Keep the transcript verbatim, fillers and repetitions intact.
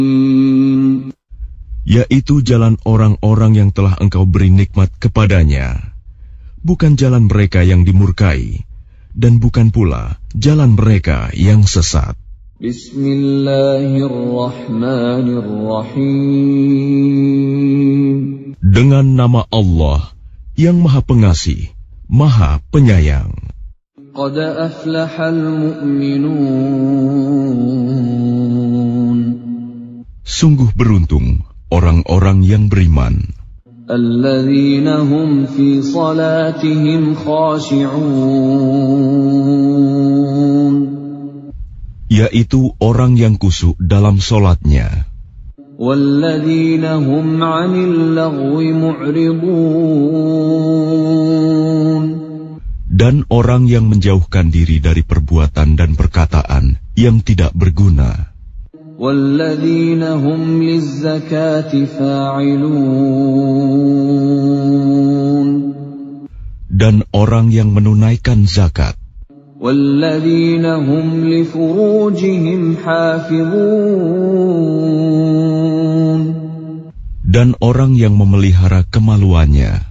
yaitu jalan orang-orang yang telah Engkau beri nikmat kepadanya, bukan jalan mereka yang dimurkai, dan bukan pula jalan mereka yang sesat. Bismillahirrahmanirrahim. Dengan nama Allah yang Maha Pengasih, Maha Penyayang. Qad aflahal mu'minun. Sungguh beruntung orang-orang yang beriman, alladzina hum fi salatihim khashi'un, yaitu orang yang khusyuk dalam solatnya, walladzina hum 'anil lagwi mu'ridun, dan orang yang menjauhkan diri dari perbuatan dan perkataan yang tidak berguna, وَالَّذِينَ هُمْ لِلزَّكَاةِ فَاعِلُونَ, dan orang yang menunaikan zakat, وَالَّذِينَ هُمْ لِفُرُوجِهِمْ حَافِظُونَ, dan orang yang memelihara kemaluannya,